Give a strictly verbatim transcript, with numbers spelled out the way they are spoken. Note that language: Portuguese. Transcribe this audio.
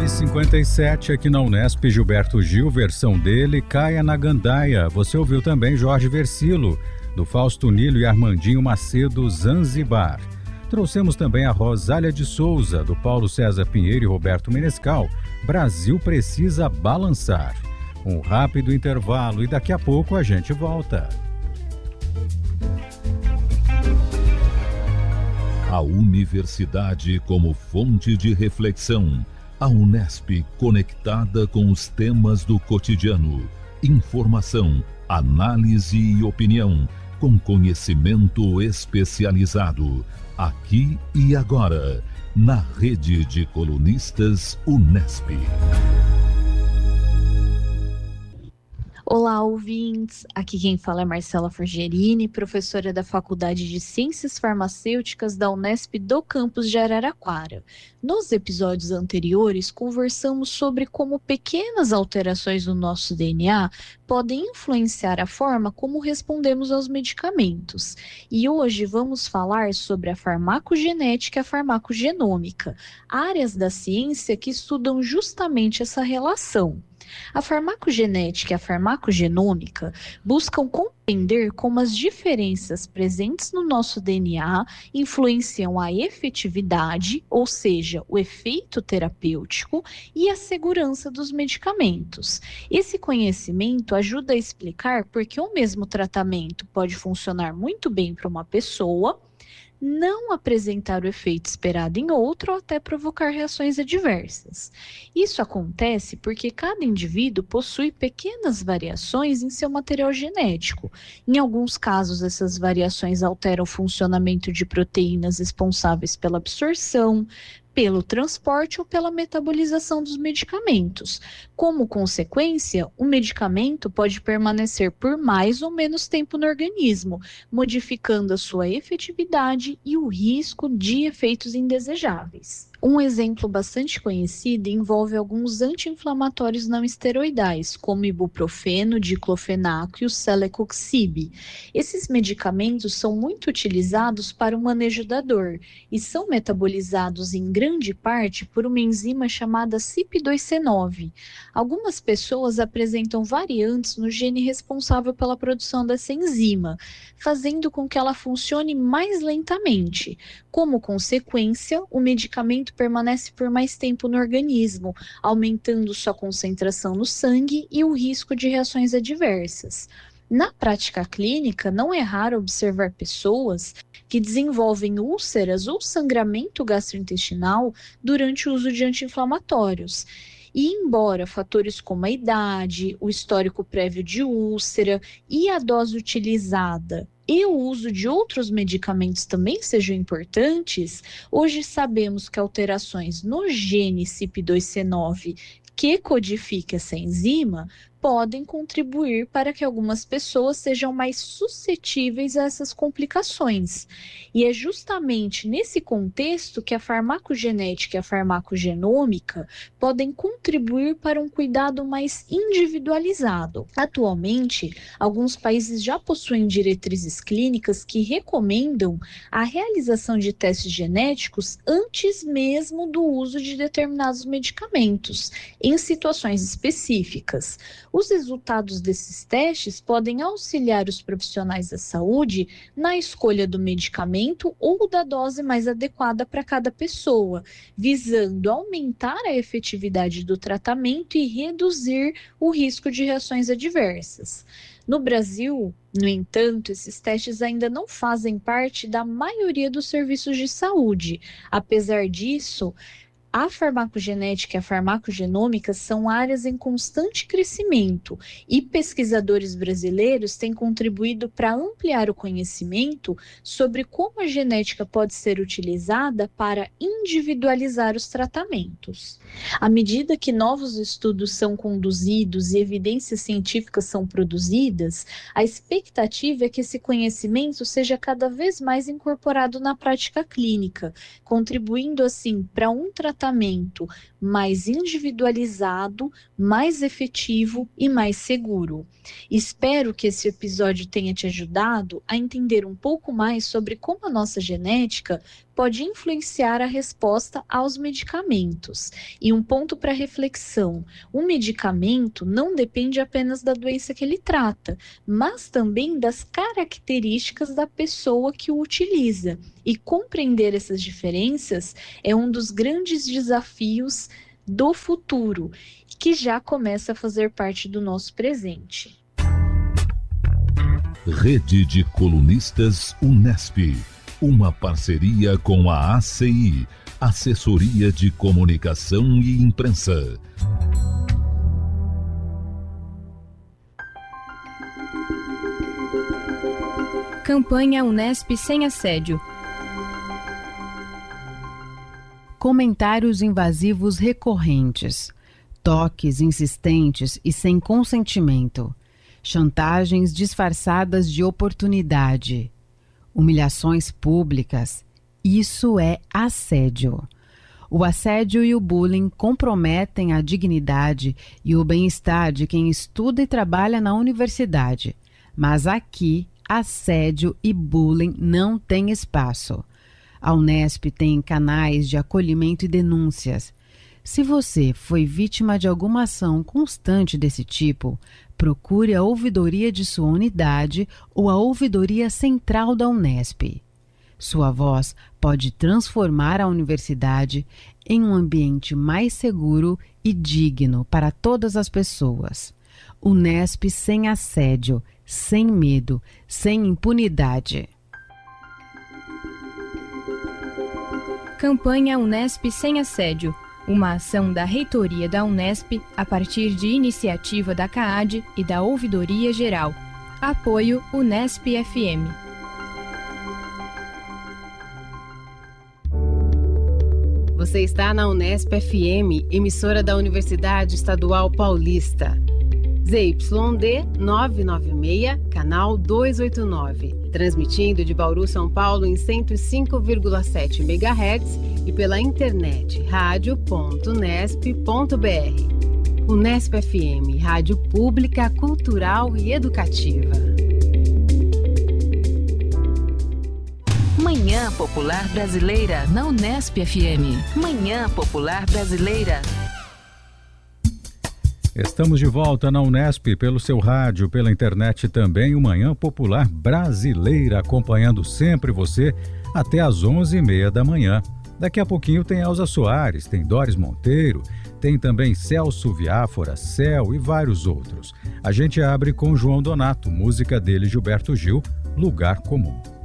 e cinquenta e sete aqui na Unesp, Gilberto Gil, versão dele, Caia na Gandaia. Você ouviu também Jorge Versilo, do Fausto Nilo e Armandinho Macedo, Zanzibar. Trouxemos também a Rosália de Souza, do Paulo César Pinheiro e Roberto Menescal, Brasil Precisa Balançar. Um rápido intervalo e daqui a pouco a gente volta. A universidade como fonte de reflexão. A Unesp conectada com os temas do cotidiano. Informação, análise e opinião, com conhecimento especializado. Aqui e agora, na rede de colunistas Unesp. Olá, ouvintes! Aqui quem fala é Marcela Forgerini, professora da Faculdade de Ciências Farmacêuticas da Unesp do campus de Araraquara. Nos episódios anteriores, conversamos sobre como pequenas alterações no nosso D N A podem influenciar a forma como respondemos aos medicamentos. E hoje vamos falar sobre a farmacogenética e a farmacogenômica, áreas da ciência que estudam justamente essa relação. A farmacogenética e a farmacogenômica buscam compreender como as diferenças presentes no nosso D N A influenciam a efetividade, ou seja, o efeito terapêutico, e a segurança dos medicamentos. Esse conhecimento ajuda a explicar por que o mesmo tratamento pode funcionar muito bem para uma pessoa, não apresentar o efeito esperado em outro ou até provocar reações adversas. Isso acontece porque cada indivíduo possui pequenas variações em seu material genético. Em alguns casos, essas variações alteram o funcionamento de proteínas responsáveis pela absorção, pelo transporte ou pela metabolização dos medicamentos. Como consequência, o medicamento pode permanecer por mais ou menos tempo no organismo, modificando a sua efetividade e o risco de efeitos indesejáveis. Um exemplo bastante conhecido envolve alguns anti-inflamatórios não esteroidais, como ibuprofeno, diclofenaco e o celecoxib. Esses medicamentos são muito utilizados para o manejo da dor e são metabolizados em grande parte por uma enzima chamada C Y P dois C nove. Algumas pessoas apresentam variantes no gene responsável pela produção dessa enzima, fazendo com que ela funcione mais lentamente. Como consequência, o medicamento permanece por mais tempo no organismo, aumentando sua concentração no sangue e o risco de reações adversas. Na prática clínica, não é raro observar pessoas que desenvolvem úlceras ou sangramento gastrointestinal durante o uso de anti-inflamatórios. E embora fatores como a idade, o histórico prévio de úlcera e a dose utilizada e o uso de outros medicamentos também sejam importantes, hoje sabemos que alterações no gene C Y P dois C nove que codifica essa enzima podem contribuir para que algumas pessoas sejam mais suscetíveis a essas complicações. E é justamente nesse contexto que a farmacogenética e a farmacogenômica podem contribuir para um cuidado mais individualizado. Atualmente, alguns países já possuem diretrizes clínicas que recomendam a realização de testes genéticos antes mesmo do uso de determinados medicamentos, em situações específicas. Os resultados desses testes podem auxiliar os profissionais da saúde na escolha do medicamento ou da dose mais adequada para cada pessoa, visando aumentar a efetividade do tratamento e reduzir o risco de reações adversas. No Brasil, no entanto, esses testes ainda não fazem parte da maioria dos serviços de saúde. Apesar disso, a farmacogenética e a farmacogenômica são áreas em constante crescimento e pesquisadores brasileiros têm contribuído para ampliar o conhecimento sobre como a genética pode ser utilizada para individualizar os tratamentos. À medida que novos estudos são conduzidos e evidências científicas são produzidas, a expectativa é que esse conhecimento seja cada vez mais incorporado na prática clínica, contribuindo assim para um tratamento tratamento mais individualizado, mais efetivo e mais seguro. Espero que esse episódio tenha te ajudado a entender um pouco mais sobre como a nossa genética pode influenciar a resposta aos medicamentos. E um ponto para reflexão: o medicamento não depende apenas da doença que ele trata, mas também das características da pessoa que o utiliza. E compreender essas diferenças é um dos grandes desafios do futuro, que já começa a fazer parte do nosso presente. Rede de Colunistas Unesp, uma parceria com a A C I, Assessoria de Comunicação e Imprensa. Campanha Unesp Sem Assédio. Comentários invasivos recorrentes, toques insistentes e sem consentimento, chantagens disfarçadas de oportunidade, humilhações públicas. Isso é assédio. O assédio e o bullying comprometem a dignidade e o bem-estar de quem estuda e trabalha na universidade. Mas aqui, assédio e bullying não têm espaço. A Unesp tem canais de acolhimento e denúncias. Se você foi vítima de alguma ação constante desse tipo, procure a ouvidoria de sua unidade ou a ouvidoria central da Unesp. Sua voz pode transformar a universidade em um ambiente mais seguro e digno para todas as pessoas. Unesp sem assédio, sem medo, sem impunidade. Campanha Unesp Sem Assédio, uma ação da Reitoria da Unesp a partir de iniciativa da CAAD e da Ouvidoria Geral. Apoio Unesp F M. Você está na Unesp F M, emissora da Universidade Estadual Paulista. Z Y D novecentos e noventa e seis, canal duzentos e oitenta e nove. Transmitindo de Bauru, São Paulo em cento e cinco vírgula sete megahertz e pela internet rádio ponto unesp ponto b r. Unesp F M, rádio pública, cultural e educativa. Manhã Popular Brasileira na Unesp F M. Manhã Popular Brasileira. Estamos de volta na Unesp, pelo seu rádio, pela internet também, o Manhã Popular Brasileira, acompanhando sempre você até às onze e meia da manhã. Daqui a pouquinho tem Elza Soares, tem Doris Monteiro, tem também Celso Viáfora, Céu e vários outros. A gente abre com João Donato, música dele, Gilberto Gil, Lugar Comum.